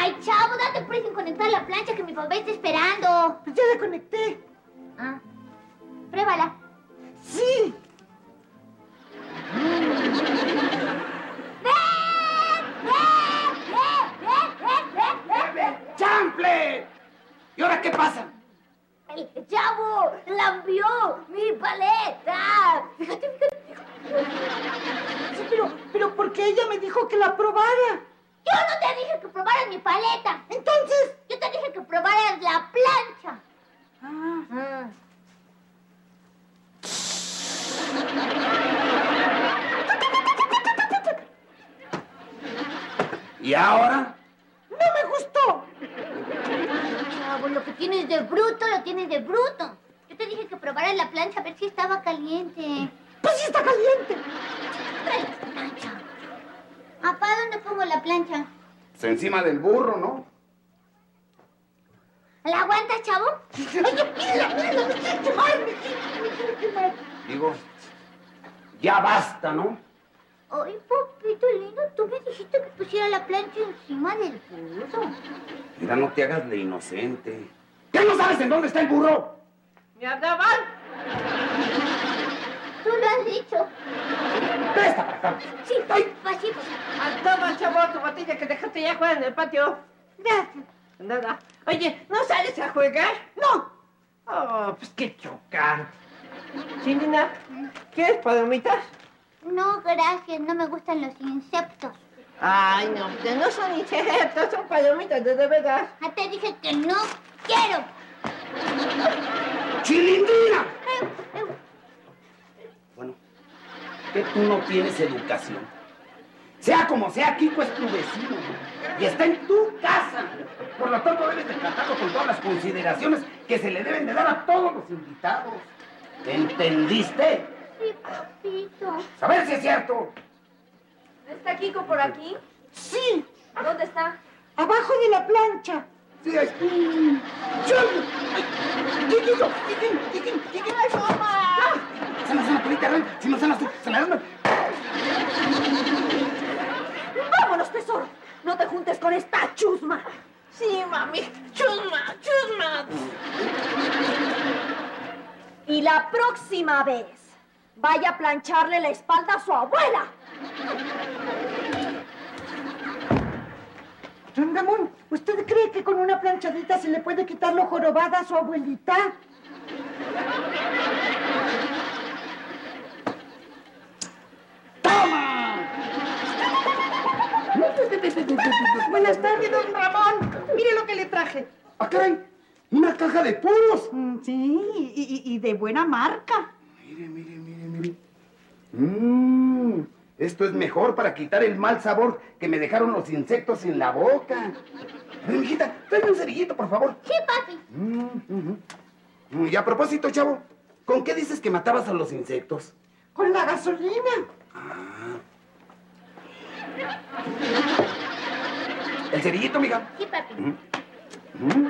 Ay, chavo, date prisa en conectar la plancha que mi papá está esperando. Pues ya la conecté. Ah, pruébala. Sí. ¡Chanfle! ¿Y ahora qué pasa? El chavo la envió mi paleta. Fíjate, fíjate. Sí, pero ¿por qué ella me dijo que la probara? Yo no te dije que probaras mi paleta. Entonces... Yo te dije que probaras la plancha. Ah. ¿Y ahora? ¡No me gustó! Chavo, lo que tienes de bruto, lo tienes de bruto. Yo te dije que probaras la plancha a ver si estaba caliente. ¡Pues sí está caliente! Trae la plancha. Papá, ¿dónde pongo la plancha? Pues encima del burro, ¿no? ¿La aguantas, chavo? ¡Mira, me quiere quemar! ¡Me quiere quemar! Digo, ya basta, ¿no? Ay, papito lindo, tú me dijiste que pusiera la plancha encima del burro. Mira, no te hagas la inocente. ¿Qué no sabes en dónde está el burro? ¡Me andaban! Tú lo has dicho. Presta para acá. Sí, pasito. Toma, chavo, tu botella que dejaste ya fuera en el patio. Gracias. Nada. Oye, ¿no sales a jugar? ¡No! Oh, pues qué chocar. Chilina, ¿quieres palomitas? No, gracias, no me gustan los insectos. Ay, no, que no son insectos, son palomitas de veras. Ya te dije que no quiero. ¡Chilindrina! Bueno, que tú no tienes educación. Sea como sea, Kiko es tu vecino y está en tu casa. Por lo tanto, debes de tratarlo con todas las consideraciones que se le deben de dar a todos los invitados. ¿Entendiste? Sí, papito. A ver si es cierto. ¿Está Kiko por aquí? ¡Sí! ¿Dónde está? ¡Abajo de la plancha! Sí, ahí. ¡Ay, mamá! Sana, pelita, si no sanas tú, sana. ¡Vámonos, tesoro! No te juntes con esta chusma. Sí, mami, chusma, chusma. Y la próxima vez, vaya a plancharle la espalda a su abuela. Don Ramón, ¿usted cree que con una planchadita se le puede quitar lo jorobada a su abuelita? Buenas tardes, don Ramón. Mire lo que le traje. ¡Ah, caray! ¡Una caja de puros! Sí, y de buena marca. Mire. Esto es mejor para quitar el mal sabor que me dejaron los insectos en la boca. A ver, mijita, tráeme un cerillito, por favor. Sí, papi. Y a propósito, chavo, ¿con qué dices que matabas a los insectos? Con la gasolina. ¿El cerillito, mija? Sí, papi.